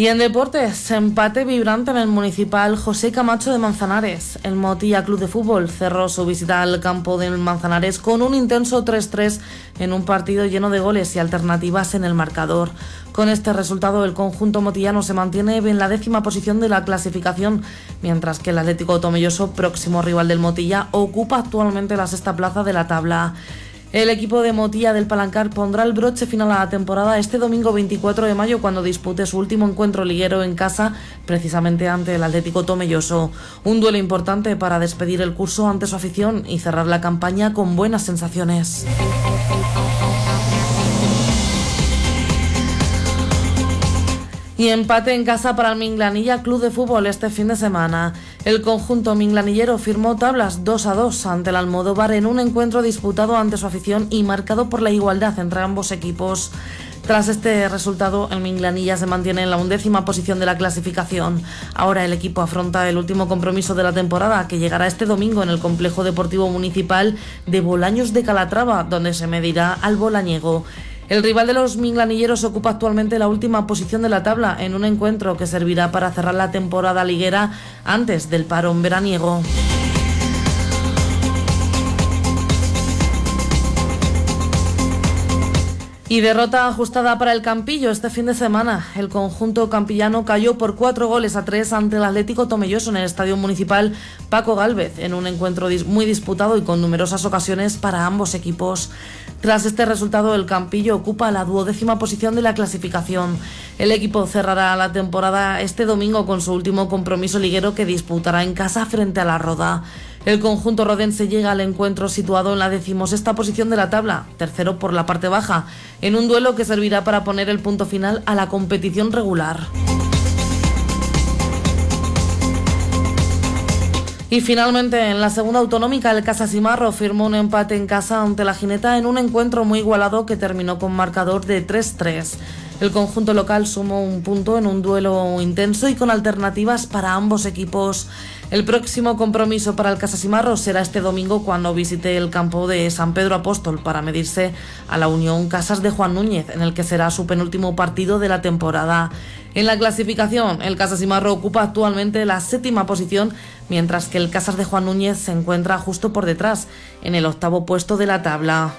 Y en deportes, empate vibrante en el municipal José Camacho de Manzanares. El Motilla Club de Fútbol cerró su visita al campo del Manzanares con un intenso 3-3 en un partido lleno de goles y alternativas en el marcador. Con este resultado, el conjunto motillano se mantiene en la 10ª posición de la clasificación, mientras que el Atlético Tomelloso, próximo rival del Motilla, ocupa actualmente la 6ª plaza de la tabla. El equipo de Motilla del Palancar pondrá el broche final a la temporada este domingo 24 de mayo cuando dispute su último encuentro liguero en casa, precisamente ante el Atlético Tomelloso. Un duelo importante para despedir el curso ante su afición y cerrar la campaña con buenas sensaciones. Y empate en casa para el Minglanilla Club de Fútbol este fin de semana. El conjunto minglanillero firmó tablas 2-2 ante el Almodóvar en un encuentro disputado ante su afición y marcado por la igualdad entre ambos equipos. Tras este resultado, el Minglanilla se mantiene en la 11ª posición de la clasificación. Ahora el equipo afronta el último compromiso de la temporada, que llegará este domingo en el Complejo Deportivo Municipal de Bolaños de Calatrava, donde se medirá al Bolañego. El rival de los minglanilleros ocupa actualmente la última posición de la tabla en un encuentro que servirá para cerrar la temporada liguera antes del parón veraniego. Y derrota ajustada para el Campillo este fin de semana. El conjunto campillano cayó por 4-3 ante el Atlético Tomelloso en el Estadio Municipal Paco Gálvez, en un encuentro muy disputado y con numerosas ocasiones para ambos equipos. Tras este resultado, el Campillo ocupa la 12ª posición de la clasificación. El equipo cerrará la temporada este domingo con su último compromiso liguero que disputará en casa frente a la Roda. El conjunto rodense llega al encuentro situado en la 16ª posición de la tabla, tercero por la parte baja, en un duelo que servirá para poner el punto final a la competición regular. Y finalmente, en la segunda autonómica, el Casasimarro firmó un empate en casa ante la Gineta en un encuentro muy igualado que terminó con marcador de 3-3. El conjunto local sumó un punto en un duelo intenso y con alternativas para ambos equipos. El próximo compromiso para el Casasimarro será este domingo cuando visite el campo de San Pedro Apóstol para medirse a la Unión Casas de Juan Núñez, en el que será su penúltimo partido de la temporada. En la clasificación, el Casasimarro ocupa actualmente la 7ª posición, mientras que el Casas de Juan Núñez se encuentra justo por detrás, en el 8º puesto de la tabla.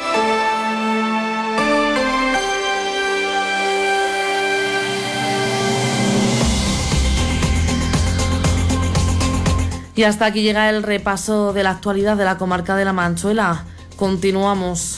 Y hasta aquí llega el repaso de la actualidad de la comarca de La Manchuela. Continuamos.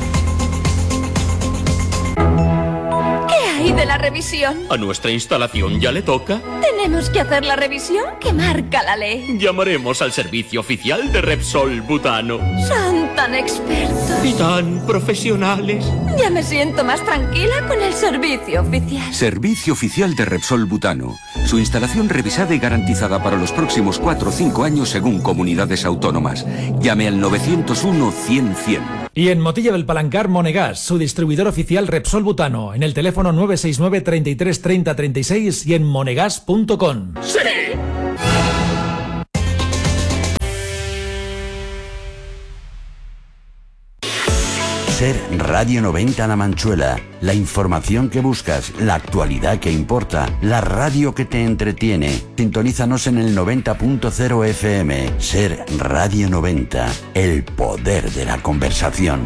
¿Qué hay de la revisión? ¿A nuestra instalación ya le toca? Tenemos que hacer la revisión que marca la ley. Llamaremos al servicio oficial de Repsol Butano. Son tan expertos y tan profesionales. Ya me siento más tranquila con el servicio oficial. Servicio oficial de Repsol Butano. Su instalación revisada y garantizada para los próximos 4 o 5 años según comunidades autónomas. Llame al 901-100-100. Y en Motilla del Palancar, Monegas, su distribuidor oficial Repsol Butano, en el teléfono 969 33 30 36 y en monegas.com. ¡Sí! Ser Radio 90 La Manchuela, la información que buscas, la actualidad que importa, la radio que te entretiene. Sintonízanos en el 90.0 FM. Ser Radio 90, el poder de la conversación.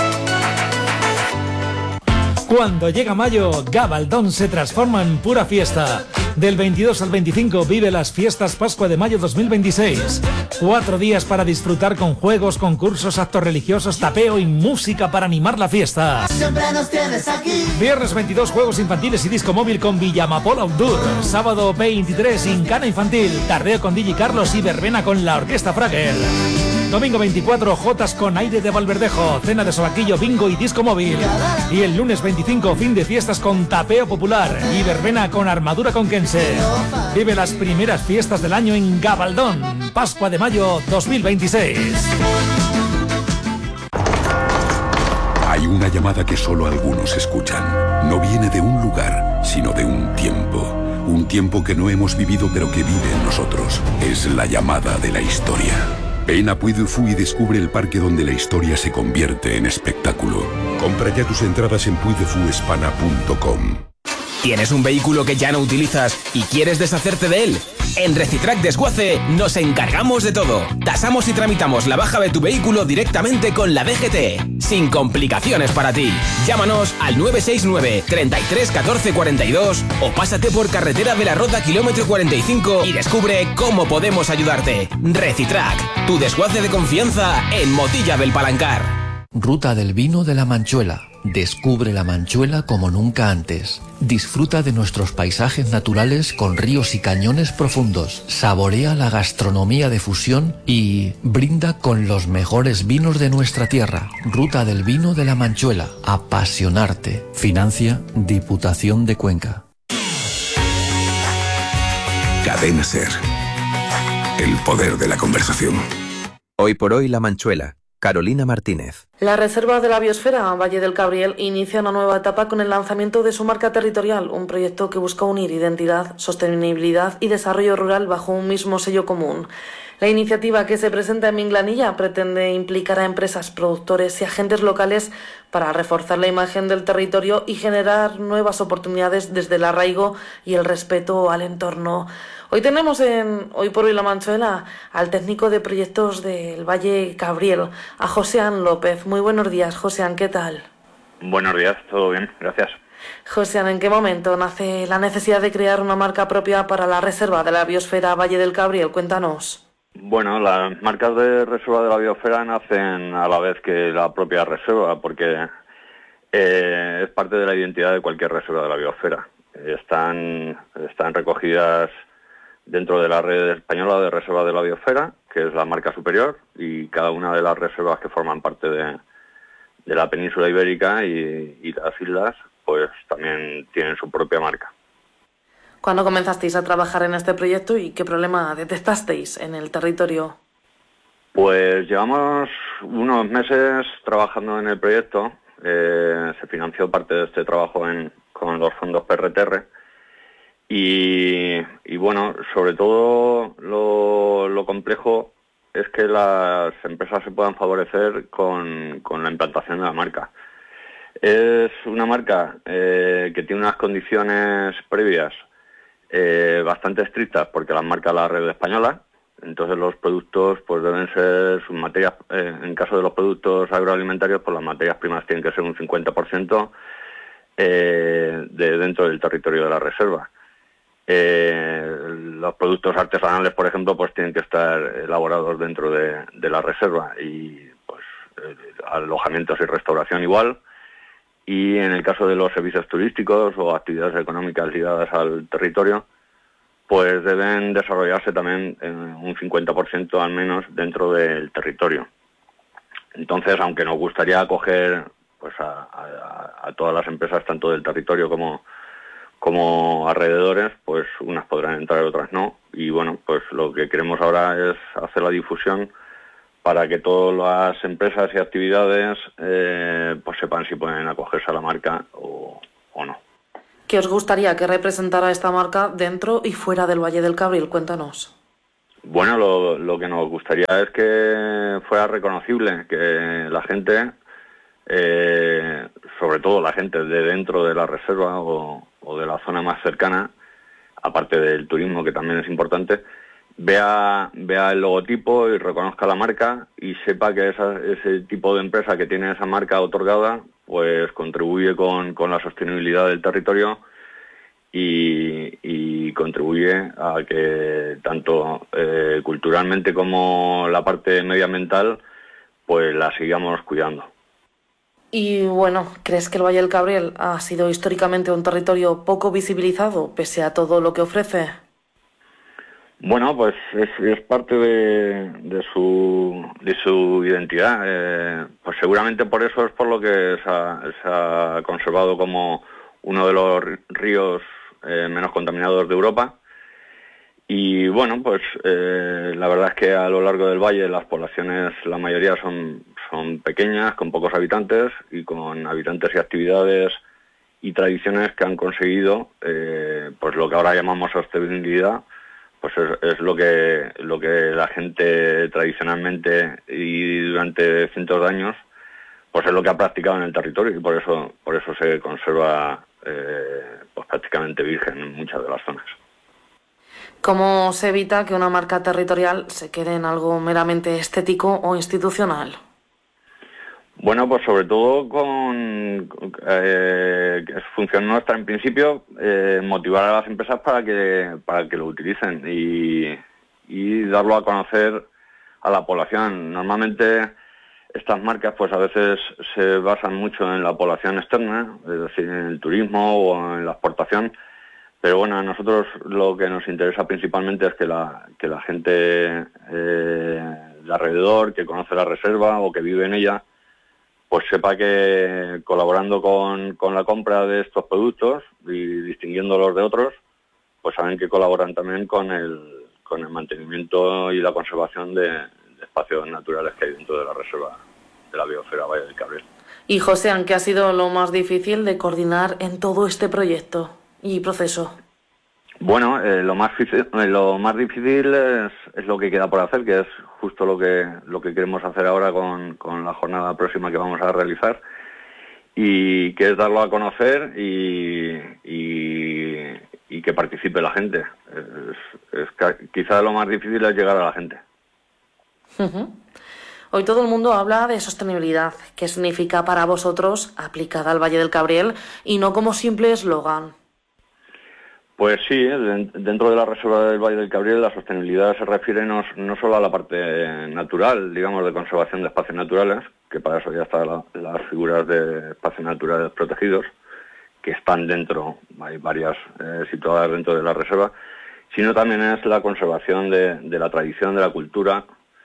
Cuando llega mayo, Gabaldón se transforma en pura fiesta. Del 22 al 25 vive las fiestas Pascua de Mayo 2026. 4 días para disfrutar con juegos, concursos, actos religiosos, tapeo y música para animar la fiesta. Siempre nos tienes aquí. Viernes 22, juegos infantiles y disco móvil con Villamapola Outdoor. Sábado 23, Incana Infantil, tardeo con DJ Carlos y verbena con la Orquesta Frager. Domingo 24, Jotas con aire de Valverdejo, cena de sobaquillo, bingo y disco móvil. Y el lunes 25, fin de fiestas con tapeo popular y verbena con armadura conquense. Vive las primeras fiestas del año en Gabaldón. Pascua de Mayo 2026. Hay una llamada que solo algunos escuchan. No viene de un lugar, sino de un tiempo. Un tiempo que no hemos vivido pero que vive en nosotros. Es la llamada de la historia. Ven a Puy du Fou y descubre el parque donde la historia se convierte en espectáculo. Compra ya tus entradas en puydefouespana.com. ¿Tienes un vehículo que ya no utilizas y quieres deshacerte de él? En Recitrac Desguace nos encargamos de todo. Tasamos y tramitamos la baja de tu vehículo directamente con la DGT, sin complicaciones para ti. Llámanos al 969 33 14 42 o pásate por Carretera de la Roda kilómetro 45 y descubre cómo podemos ayudarte. Recitrac, tu desguace de confianza en Motilla del Palancar. Ruta del Vino de la Manchuela. Descubre la Manchuela como nunca antes. Disfruta de nuestros paisajes naturales con ríos y cañones profundos. Saborea la gastronomía de fusión y brinda con los mejores vinos de nuestra tierra. Ruta del Vino de la Manchuela. Apasionarte. Financia Diputación de Cuenca. Cadena SER. El poder de la conversación. Hoy por hoy La Manchuela. Carolina Martínez. La Reserva de la Biosfera Valle del Cabriel inicia una nueva etapa con el lanzamiento de su marca territorial, un proyecto que busca unir identidad, sostenibilidad y desarrollo rural bajo un mismo sello común. La iniciativa que se presenta en Minglanilla pretende implicar a empresas, productores y agentes locales para reforzar la imagen del territorio y generar nuevas oportunidades desde el arraigo y el respeto al entorno. Hoy tenemos en Hoy por Hoy La Manchuela al técnico de proyectos del Valle Cabriel, a Joséan López. Muy buenos días, Joséan, ¿qué tal? Buenos días, todo bien, gracias. Joséan, ¿en qué momento nace la necesidad de crear una marca propia para la Reserva de la Biosfera Valle del Cabriel? Cuéntanos. Bueno, las marcas de Reserva de la Biosfera nacen a la vez que la propia reserva, porque es parte de la identidad de cualquier reserva de la biosfera. Están recogidas dentro de la red española de Reserva de la Biosfera, que es la marca superior, y cada una de las reservas que forman parte de la península ibérica y las islas, pues también tienen su propia marca. ¿Cuándo comenzasteis a trabajar en este proyecto y qué problema detectasteis en el territorio? Pues llevamos unos meses trabajando en el proyecto. Se financió parte de este trabajo con los fondos PRTR. Y bueno, sobre todo lo complejo es que las empresas se puedan favorecer con la implantación de la marca. Es una marca que tiene unas condiciones previas bastante estrictas porque las marca la red española. Entonces los productos pues deben ser sus materias, en caso de los productos agroalimentarios, pues las materias primas tienen que ser un 50% de dentro del territorio de la reserva. Los productos artesanales, por ejemplo, pues tienen que estar elaborados dentro de la reserva y pues alojamientos y restauración igual. Y en el caso de los servicios turísticos o actividades económicas ligadas al territorio, pues deben desarrollarse también en un 50% al menos dentro del territorio. Entonces, aunque nos gustaría acoger pues a todas las empresas, tanto del territorio como alrededores, pues unas podrán entrar, otras no. Y bueno, pues lo que queremos ahora es hacer la difusión para que todas las empresas y actividades pues sepan si pueden acogerse a la marca o no. ¿Qué os gustaría que representara esta marca dentro y fuera del Valle del Cabriel? Cuéntanos. Bueno, lo que nos gustaría es que fuera reconocible, que la gente, sobre todo la gente de dentro de la reserva o de la zona más cercana, aparte del turismo, que también es importante, vea el logotipo y reconozca la marca y sepa que ese tipo de empresa que tiene esa marca otorgada pues contribuye con la sostenibilidad del territorio y contribuye a que tanto culturalmente como la parte medioambiental pues la sigamos cuidando. Y bueno, ¿crees que el Valle del Cabriel ha sido históricamente un territorio poco visibilizado pese a todo lo que ofrece? Bueno, pues es parte de su identidad. Pues seguramente por eso es por lo que se ha conservado como uno de los ríos menos contaminados de Europa. Y bueno, pues la verdad es que a lo largo del valle las poblaciones, la mayoría son pequeñas, con pocos habitantes y con habitantes y actividades y tradiciones que han conseguido pues lo que ahora llamamos sostenibilidad. Pues es lo que la gente tradicionalmente y durante cientos de años pues es lo que ha practicado en el territorio y por eso se conserva pues prácticamente virgen en muchas de las zonas. ¿Cómo se evita que una marca territorial se quede en algo meramente estético o institucional? Bueno, pues sobre todo con es función nuestra en principio, motivar a las empresas para que lo utilicen y darlo a conocer a la población. Normalmente estas marcas pues a veces se basan mucho en la población externa, es decir, en el turismo o en la exportación, pero bueno, a nosotros lo que nos interesa principalmente es que la gente de alrededor, que conoce la reserva o que vive en ella, pues sepa que colaborando con la compra de estos productos y distinguiéndolos de otros, pues saben que colaboran también con el mantenimiento y la conservación de espacios naturales que hay dentro de la reserva de la biosfera Valle del Cabriel. Y José, ¿qué ha sido lo más difícil de coordinar en todo este proyecto y proceso? Bueno, lo más difícil es lo que queda por hacer, que es justo lo que queremos hacer ahora con la jornada próxima que vamos a realizar, y que es darlo a conocer y que participe la gente. Quizá lo más difícil es llegar a la gente. Uh-huh. Hoy todo el mundo habla de sostenibilidad. ¿Qué significa para vosotros aplicada al Valle del Cabriel y no como simple eslogan? Pues sí, dentro de la reserva del Valle del Cabriel la sostenibilidad se refiere no solo a la parte natural, digamos, de conservación de espacios naturales, que para eso ya están las figuras de espacios naturales protegidos, que están dentro, hay varias situadas dentro de la reserva, sino también es la conservación de la tradición, de la cultura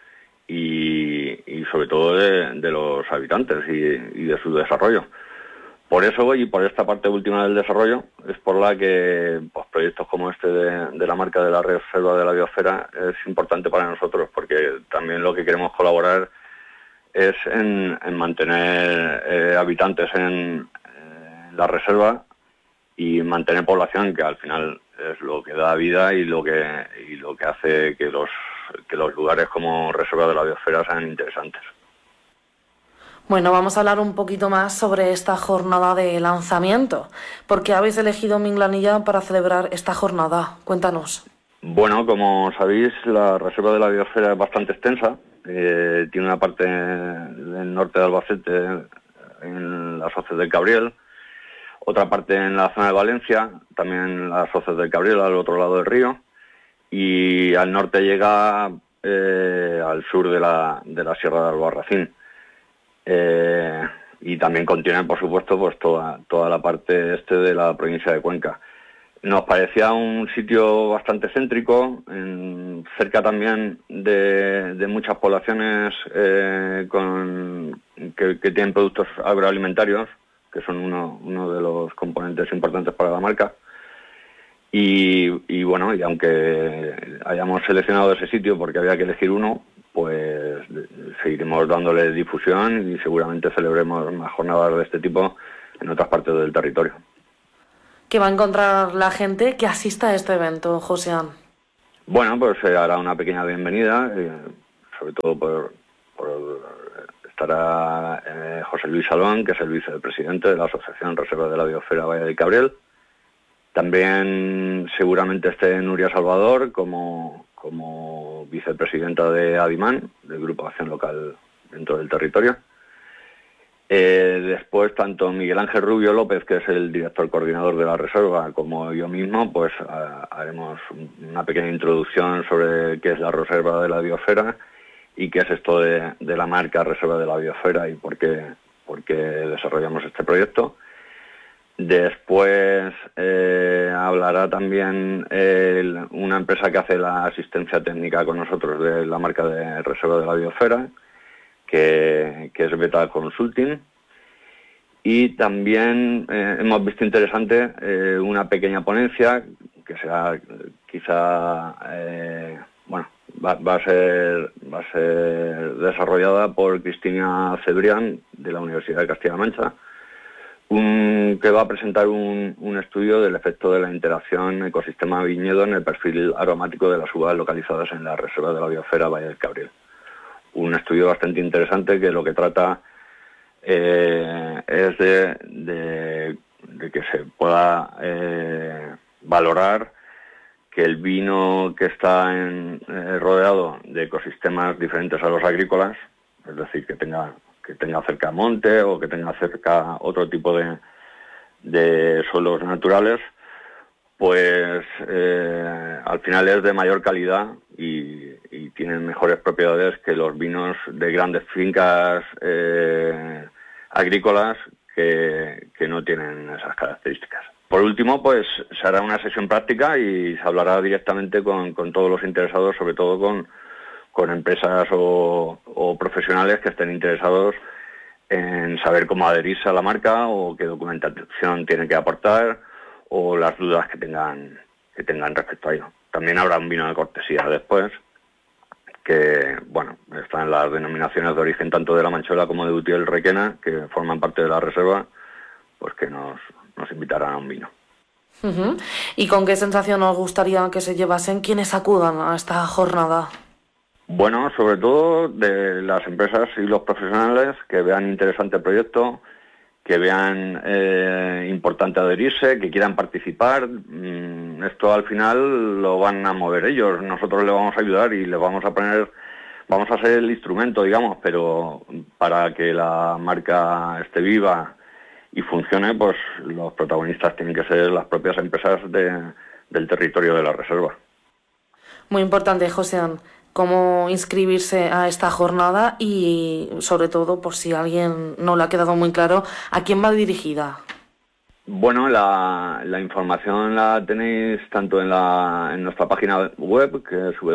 y sobre todo de los habitantes y de su desarrollo. Por eso y por esta parte última del desarrollo es por la que pues, proyectos como este de la marca de la reserva de la biosfera es importante para nosotros, porque también lo que queremos colaborar es en mantener habitantes en la reserva y mantener población, que al final es lo que da vida y lo que hace que los lugares como reserva de la biosfera sean interesantes. Bueno, vamos a hablar un poquito más sobre esta jornada de lanzamiento. ¿Por qué habéis elegido Minglanilla para celebrar esta jornada? Cuéntanos. Bueno, como sabéis, la reserva de la biosfera es bastante extensa. Tiene una parte del norte de Albacete, en las Hoces del Cabriel, otra parte en la zona de Valencia, también en las Hoces del Cabriel, al otro lado del río, y al norte llega al sur de la Sierra de Albarracín. Y también contiene, por supuesto, pues toda la parte este de la provincia de Cuenca. Nos parecía un sitio bastante céntrico, cerca también de muchas poblaciones que tienen productos agroalimentarios, que son uno de los componentes importantes para la marca. Y bueno, y aunque hayamos seleccionado ese sitio porque había que elegir uno, pues seguiremos dándole difusión y seguramente celebremos más jornadas de este tipo en otras partes del territorio. ¿Qué va a encontrar la gente que asista a este evento, Joseán? Bueno, pues se hará una pequeña bienvenida, sobre todo estará José Luis Salón, que es el vicepresidente de la Asociación Reserva de la Biosfera Valle del Cabriel. También seguramente esté Nuria Salvador como vicepresidenta de ADIMAN, del Grupo de Acción Local dentro del territorio. Después, tanto Miguel Ángel Rubio López, que es el director coordinador de la reserva, como yo mismo, pues haremos una pequeña introducción sobre qué es la reserva de la biosfera y qué es esto de la marca Reserva de la Biosfera y por qué desarrollamos este proyecto. Después hablará también una empresa que hace la asistencia técnica con nosotros de la marca de Reserva de la Biosfera, que es Beta Consulting. Y también hemos visto interesante una pequeña ponencia que será quizá va a ser desarrollada por Cristina Cebrián de la Universidad de Castilla-La Mancha, que va a presentar un estudio del efecto de la interacción ecosistema-viñedo en el perfil aromático de las uvas localizadas en la Reserva de la Biosfera Valle del Cabriel. Un estudio bastante interesante que lo que trata es de que se pueda valorar que el vino que está rodeado de ecosistemas diferentes a los agrícolas, es decir, que tenga cerca monte o que tenga cerca otro tipo de suelos naturales, pues al final es de mayor calidad y tienen mejores propiedades que los vinos de grandes fincas agrícolas que no tienen esas características. Por último, pues se hará una sesión práctica y se hablará directamente con todos los interesados, sobre todo con empresas o profesionales que estén interesados en saber cómo adherirse a la marca o qué documentación tienen que aportar o las dudas que tengan respecto a ello. También habrá un vino de cortesía después, que bueno, están las denominaciones de origen tanto de La Manchuela como de Utiel Requena, que forman parte de la reserva, pues que nos invitarán a un vino. Uh-huh. ¿Y con qué sensación os gustaría que se llevasen quienes acudan a esta jornada? Bueno, sobre todo de las empresas y los profesionales que vean interesante el proyecto, que vean importante adherirse, que quieran participar. Esto al final lo van a mover ellos, nosotros les vamos a ayudar y les vamos a ser el instrumento, digamos, pero para que la marca esté viva y funcione, pues los protagonistas tienen que ser las propias empresas del territorio de la reserva. Muy importante, Josean, cómo inscribirse a esta jornada y, sobre todo, por si a alguien no le ha quedado muy claro, ¿a quién va dirigida? Bueno, la información la tenéis tanto en nuestra página web, que es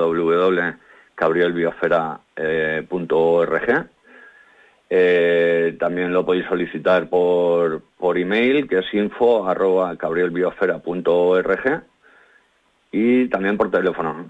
www.cabrielbiosfera.org. También lo podéis solicitar por email, que es info@cabrielbiosfera.org, y también por teléfono,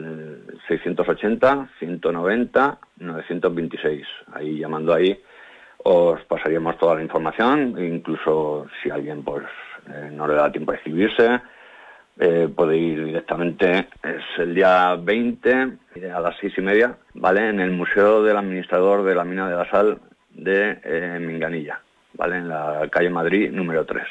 680-190-926. Ahí, llamando ahí, os pasaríamos toda la información. Incluso si alguien pues no le da tiempo a inscribirse, puede ir directamente. Es el día 20 a las 6:30, ¿vale? En el Museo del Administrador de la Mina de la Sal de Minganilla, ¿vale? En la calle Madrid número 3.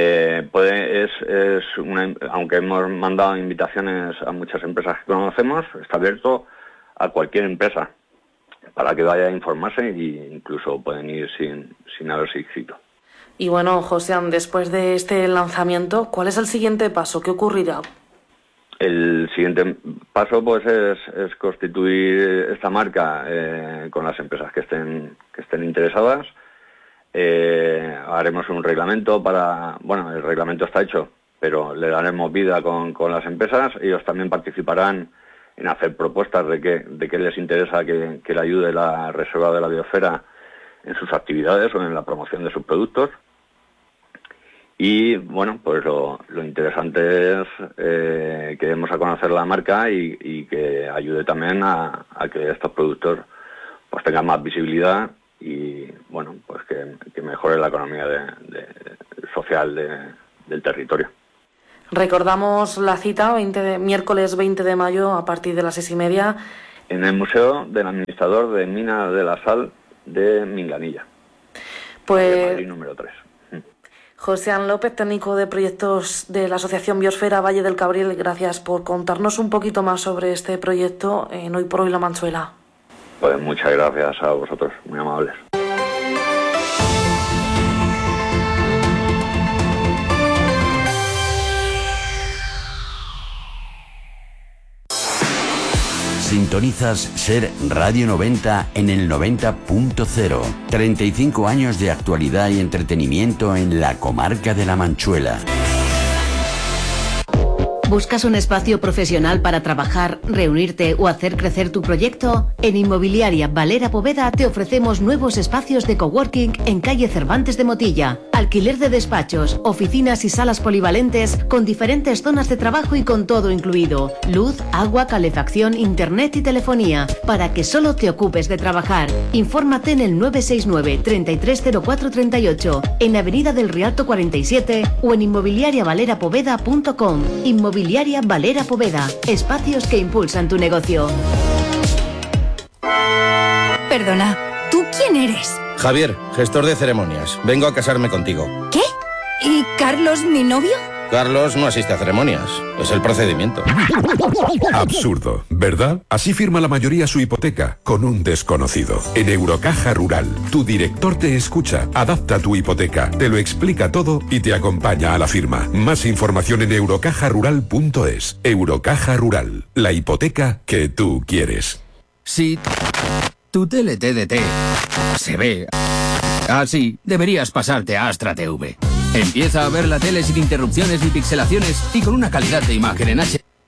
Aunque hemos mandado invitaciones a muchas empresas que conocemos, está abierto a cualquier empresa para que vaya a informarse e incluso pueden ir sin haberse inscrito. Y bueno, Josean, después de este lanzamiento, ¿cuál es el siguiente paso? ¿Qué ocurrirá? El siguiente paso pues es constituir esta marca con las empresas que estén interesadas. Haremos un reglamento el reglamento está hecho, pero le daremos vida con las empresas. Ellos también participarán en hacer propuestas de qué les interesa que le ayude la Reserva de la Biosfera en sus actividades o en la promoción de sus productos. Y bueno, pues lo interesante es que demos a conocer la marca y que ayude también a que estos productos pues tengan más visibilidad y bueno, pues que mejore la economía social del territorio. Recordamos la cita, miércoles 20 de mayo a partir de las 6:30. En el Museo del Administrador de Mina de la Sal de Minganilla. Pues Madrid número 3. Josean López, técnico de proyectos de la Asociación Biosfera Valle del Cabriel, gracias por contarnos un poquito más sobre este proyecto en Hoy por Hoy La Manchuela. Pues muchas gracias a vosotros, muy amables. Sintonizas Ser Radio 90 en el 90.0. 35 años de actualidad y entretenimiento en la comarca de La Manchuela. ¿Buscas un espacio profesional para trabajar, reunirte o hacer crecer tu proyecto? En Inmobiliaria Valera Poveda te ofrecemos nuevos espacios de coworking en calle Cervantes de Motilla. Alquiler de despachos, oficinas y salas polivalentes con diferentes zonas de trabajo y con todo incluido. Luz, agua, calefacción, internet y telefonía, para que solo te ocupes de trabajar. Infórmate en el 969 330438, en Avenida del Rialto 47 o en inmobiliariavaleravpoveda.com. Inmobiliaria Valera Poveda, espacios que impulsan tu negocio. Perdona, ¿tú quién eres? Javier, gestor de ceremonias. Vengo a casarme contigo. ¿Qué? ¿Y Carlos, mi novio? Carlos no asiste a ceremonias. Es el procedimiento. Absurdo, ¿verdad? Así firma la mayoría su hipoteca, con un desconocido. En Eurocaja Rural, tu director te escucha, adapta tu hipoteca, te lo explica todo y te acompaña a la firma. Más información en eurocajarural.es. Eurocaja Rural, la hipoteca que tú quieres. Si tu tele TDT se ve así, deberías pasarte a Astra TV. Empieza a ver la tele sin interrupciones ni pixelaciones y con una calidad de imagen en HD.